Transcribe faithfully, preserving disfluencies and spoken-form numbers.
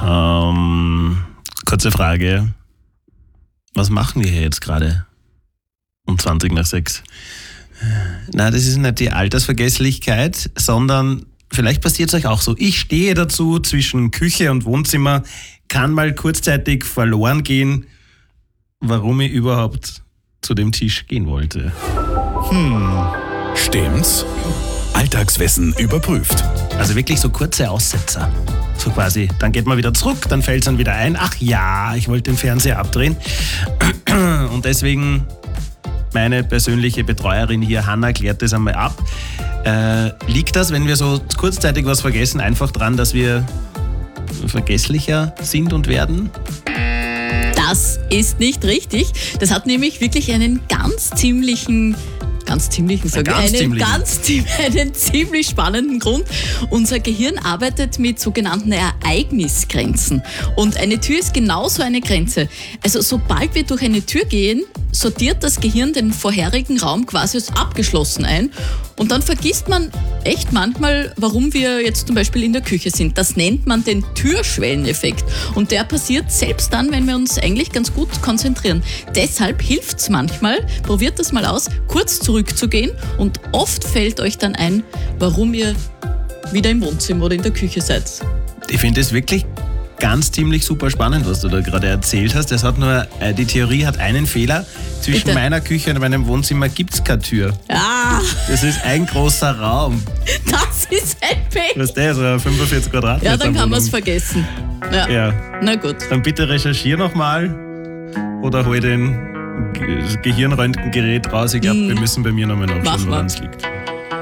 Ähm, kurze Frage. Was machen wir hier jetzt gerade? Um zwanzig nach sechs. Na, das ist nicht die Altersvergesslichkeit, sondern vielleicht passiert es euch auch so. Ich stehe dazu zwischen Küche und Wohnzimmer, kann mal kurzzeitig verloren gehen, warum ich überhaupt zu dem Tisch gehen wollte. Hm, stimmt's? Alltagswissen überprüft. Also wirklich so kurze Aussetzer. So quasi, dann geht man wieder zurück, dann fällt es dann wieder ein, ach ja, ich wollte den Fernseher abdrehen. Und deswegen meine persönliche Betreuerin hier, Hanna, klärt das einmal ab. Äh, liegt das, wenn wir so kurzzeitig was vergessen, einfach dran, dass wir vergesslicher sind und werden? Das ist nicht richtig. Das hat nämlich wirklich einen ganz ziemlichen Ganz ziemlichen, sage ich, ganz einen ziemlichen. ganz einen ziemlich spannenden Grund. Unser Gehirn arbeitet mit sogenannten Ereignisgrenzen. Und eine Tür ist genauso eine Grenze. Also sobald wir durch eine Tür gehen, sortiert das Gehirn den vorherigen Raum quasi als abgeschlossen ein. Und dann vergisst man echt manchmal, warum wir jetzt zum Beispiel in der Küche sind. Das nennt man den Türschwelleneffekt. Und der passiert selbst dann, wenn wir uns eigentlich ganz gut konzentrieren. Deshalb hilft es manchmal, probiert das mal aus, kurz zurückzugehen und oft fällt euch dann ein, warum ihr wieder im Wohnzimmer oder in der Küche seid. Ich finde es wirklich ganz ziemlich super spannend, was du da gerade erzählt hast. Das hat nur, äh, die Theorie hat einen Fehler. Zwischen Bitte? meiner Küche und meinem Wohnzimmer gibt es keine Tür. Ah, Das ist ein großer Raum. das ist ein Pech. Was ist der? So fünfundvierzig Quadratmeter. Ja, dann kann man es Wohnung. vergessen. Ja. Ja, Na gut. dann bitte recherchier nochmal oder hol den Ge- Gehirnröntgengerät raus. Ich glaube, Mm. wir müssen bei mir nochmal Mach nachschauen, mal. woran es liegt.